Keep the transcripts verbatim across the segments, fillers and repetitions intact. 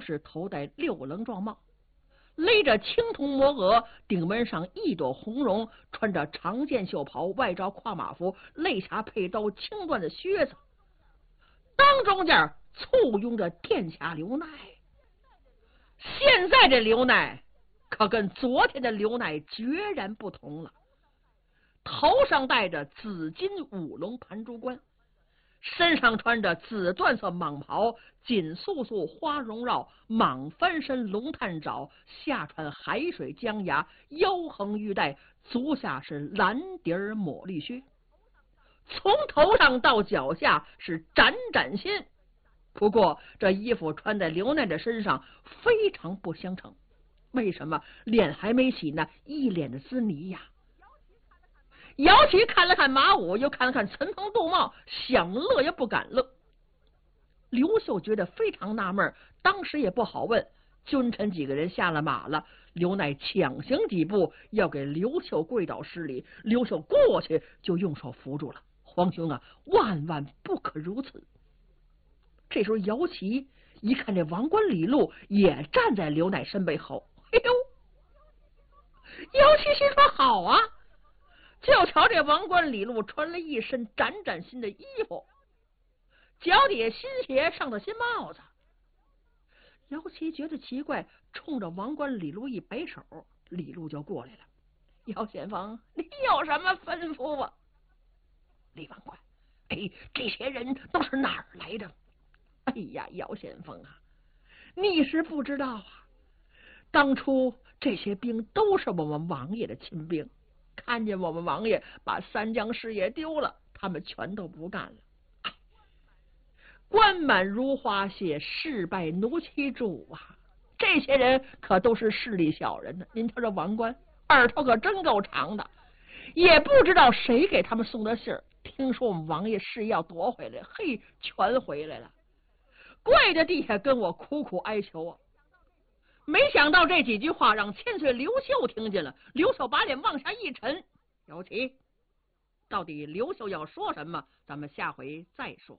是头戴六棱状帽，勒着青铜摩额，顶门上一朵红绒，穿着长剑袖袍，外罩跨马服，肋下佩刀，青缎的靴子，当中间簇拥着殿下刘奈。现在这刘奈可跟昨天的刘奈决然不同了，头上戴着紫金五龙盘珠冠，身上穿着紫缎色蟒袍，锦素素花绒绕，蟒翻身龙探爪，下穿海水江崖，腰横玉带，足下是蓝底儿抹绿靴，从头上到脚下是展展新。不过这衣服穿在刘奈的身上非常不相称，为什么？脸还没洗呢，一脸的滋泥呀！姚琦看了看马武，又看了看陈鹏杜茂，想乐也不敢乐。刘秀觉得非常纳闷，当时也不好问。君臣几个人下了马了，刘奈抢行几步要给刘秀跪倒施礼，刘秀过去就用手扶住了。皇兄啊，万万不可如此！这时候姚琦一看这王冠李禄也站在刘奈身背后，哎呦！姚琦心说好啊，就瞧这王冠李禄穿了一身展展新的衣服，脚底下新鞋，上头新帽子。姚琦觉得奇怪，冲着王冠李禄一摆手，李禄就过来了。姚先锋，你有什么吩咐啊？李王冠，哎，这些人都是哪儿来的？哎呀，姚先锋啊，你是不知道啊，当初这些兵都是我们王爷的亲兵，看见我们王爷把三江事业丢了，他们全都不干了。哎，官满如花谢，事败奴妻主啊！这些人可都是势力小人呢。您瞧这王冠耳朵可真够长的，也不知道谁给他们送的信儿，听说我们王爷事要夺回来，嘿，全回来了。跪在地下跟我苦苦哀求啊！没想到这几句话让千岁刘秀听见了，刘秀把脸往下一沉。姚琦，到底刘秀要说什么？咱们下回再说。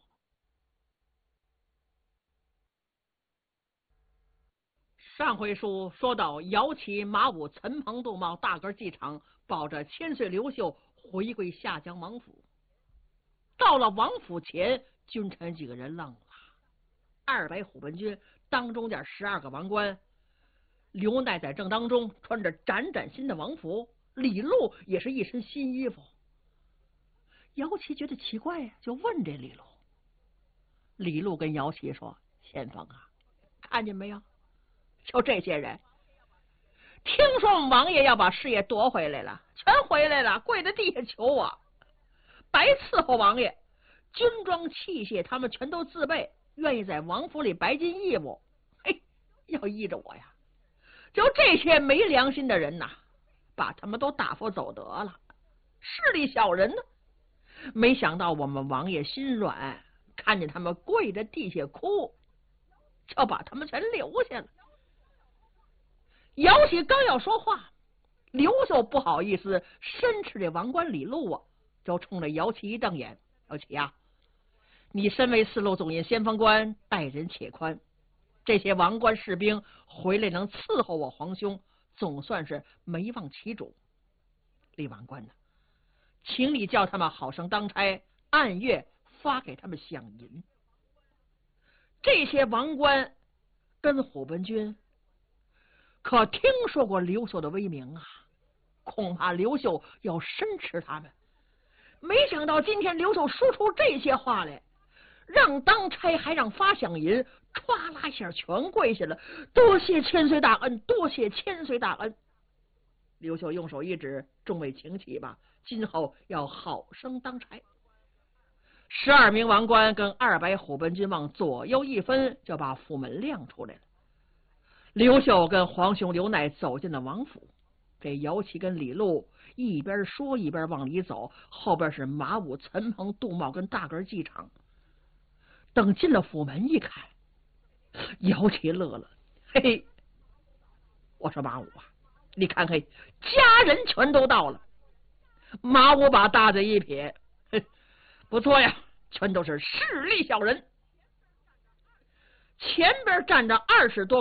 上回书说到姚琦、马武、陈鹏、杜茂大个进场，抱着千岁刘秀回归下江王府。到了王府前，君臣几个人愣了。二百虎贲军当中间十二个王官，刘奈在正当中，穿着展展新的王服，李禄也是一身新衣服。姚琦觉得奇怪呀，就问这李禄。李禄跟姚琦说：“先锋啊，看见没有？就这些人，听说我们王爷要把事业夺回来了，全回来了，跪在地下求我，白伺候王爷，军装器械他们全都自备。”愿意在王府里白金义务，嘿，要依着我呀！就这些没良心的人呐，把他们都打发走得了。势力小人呢，没想到我们王爷心软，看见他们跪在地下哭，就把他们全留下了。姚琦刚要说话，刘秀不好意思申斥这王冠李禄啊，就冲着姚琦一瞪眼：“姚琦呀！你身为四路总印先锋官，待人且宽。这些王官士兵回来能伺候我皇兄，总算是没忘其主。李王官呢，请你叫他们好生当差，按月发给他们饷银。这些王官跟虎贲军可听说过刘秀的威名啊，恐怕刘秀要申斥他们。没想到今天刘秀说出这些话来，让当差还让发饷银，歘啦一下全跪下了，多谢千岁大恩，多谢千岁大恩。刘秀用手一指：“众位请起吧，今后要好生当差。”十二名王官跟二百虎贲军往左右一分，就把府门亮出来了。刘秀跟皇兄刘奈走进了王府，这姚琦跟李禄一边说一边往里走，后边是马武、陈鹏、杜茂跟大个进场。等进了府门一看，姚琦乐了，嘿嘿，我说马武啊，你看看家人全都到了。马武把大嘴一撇，嘿，不错呀，全都是势力小人。前边站着二十多